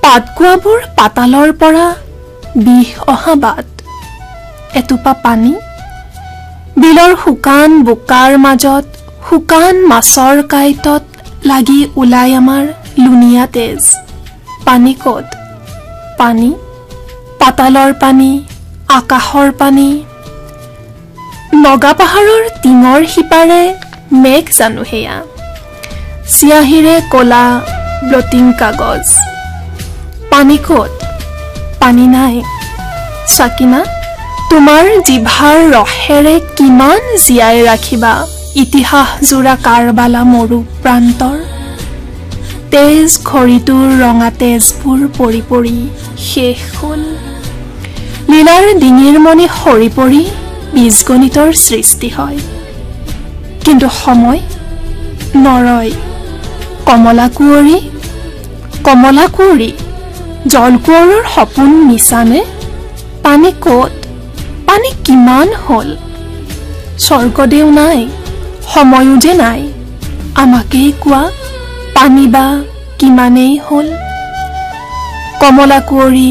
পাতকুৱাবোৰ পাতালৰ পৰা বিহ অহা বাট এটোপা পানী বিলৰ শুকান বোকাৰ মাজত শুকান মাছৰ কাইটত লাগি ওলাই আমাৰ লুনিয়া তেজ পানী ক'ত পানী পাতালৰ পানী আকাশৰ পানী নগা পাহাৰৰ টিঙৰ সিপাৰে মেঘ জানো হেয়া চিয়াহিৰে কলা ব্লটিং কাগজ পানী ক'ত পানী নাই সাকিনা তোমাৰ জিভাৰ ৰহেৰে কিমান জিয়াই ৰাখিবা ইতিহাস জোৰা কাৰবালা মৰু প্ৰান্তৰ তেজ খৰিটোৰ ৰঙা তেজবোৰ পৰি পৰি শেষ হ'ল লীলাৰ ডিঙিৰ মণি সৰি পৰি বীজগণিতৰ সৃষ্টি হয় কিন্তু সময় নৰয় কমলা কুঁৱৰী জলকুঁৱৰৰ সপোন মিছানে পানী ক'ত পানী কিমান হ'ল স্বৰ্গদেউ নাই সময়ো যে নাই আমাকেই কোৱা পানী বা কিমানেই হ'ল কমলা কুঁৱৰী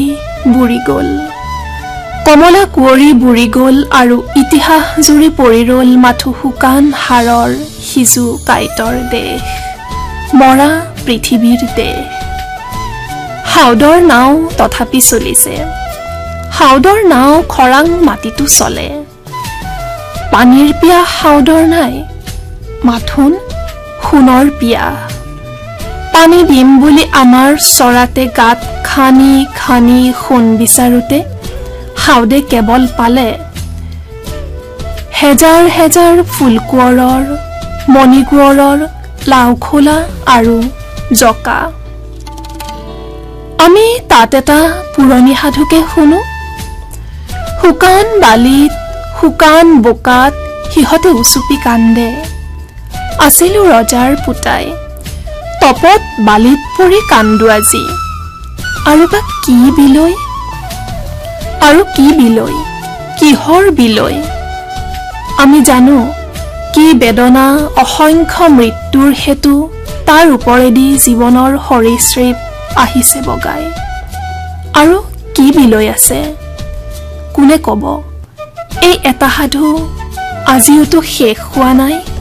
বুৰি গ'ল আৰু ইতিহাস জুৰি পৰি ৰ'ল মাথো শুকান হাড়ৰ সিজু কাইটৰ দেশ মৰা পৃথিৱীৰ দেশ হাউদৰ নাও তথাপি চলিছে হাউদৰ নাও খৰাং মাটিতো চলে পানীৰ পিয়া হাউদৰ নাই মাথোন সোণৰ পিয়া পানী দিম বুলি আমাৰ চৰাতে গাত খানি খানি সোণ বিচাৰোতে হাউদে কেৱল পালে হেজাৰ হেজাৰ ফুলকুঁৱৰৰ মণিকুঁৱৰৰ লাওখোলা আৰু জকা আমি তাত এটা পুৰণি সাধুকে শুনো শুকান বালিত শুকান বোকাত সিহঁতে উচুপি কান্দে আছিলো ৰজাৰ পুতাই তপত বালিত পৰি কান্দো আজি আৰু বা কি বিলৈ কিহৰ বিলৈ আমি জানো কি বেদনা অসংখ্য মৃত্যুৰ হেতু তাৰ ওপৰেদি জীৱনৰ সৰীসৃপ আহিছে বগাই আৰু কি বিলৈ আছে কোনে ক'ব এই এটা সাধু আজিওতো শেষ হোৱা নাই